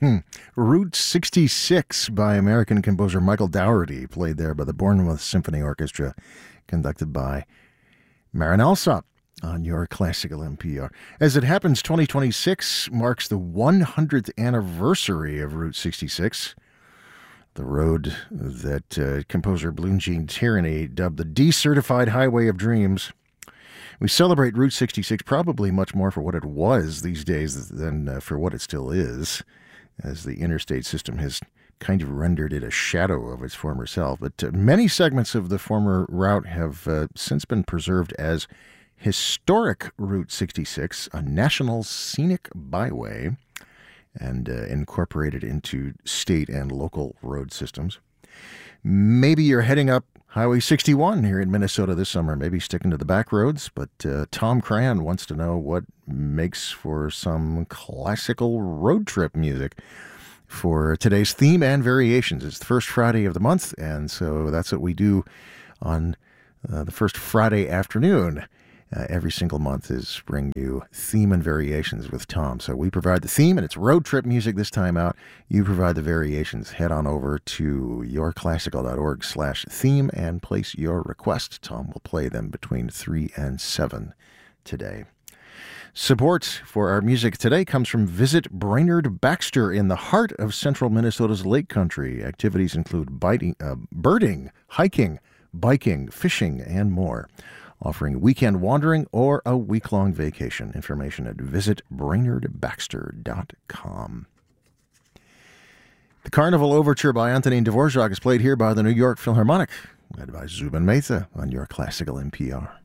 Route 66 by American composer Michael Dougherty, played there by the Bournemouth Symphony Orchestra, conducted by Marin Alsop on your classical NPR. As it happens, 2026 marks the 100th anniversary of Route 66, the road that composer Blue Jean Tyranny dubbed the decertified highway of dreams. We celebrate Route 66 probably much more for what it was these days than for what it still is, as the interstate system has kind of rendered it a shadow of its former self. But many segments of the former route have since been preserved as historic Route 66, a national scenic byway, and incorporated into state and local road systems. Maybe you're heading up Highway 61 here in Minnesota this summer, maybe sticking to the back roads, but Tom Cran wants to know what makes for some classical road trip music for today's theme and variations. It's the first Friday of the month, and so that's what we do on the first Friday afternoon. Every single month is bring you theme and variations with Tom. So we provide the theme, and it's road trip music this time out. You provide the variations. Head on over to yourclassical.org/theme and place your request. Tom will play them between 3 and 7 today. Support for our music today comes from Visit Brainerd Baxter in the heart of central Minnesota's Lake Country. Activities include birding, hiking, biking, fishing, and more. Offering weekend wandering or a week-long vacation. Information at visitbrainerdbaxter.com. The Carnival Overture by Antonin Dvorak is played here by the New York Philharmonic, led by Zubin Mehta on your classical NPR.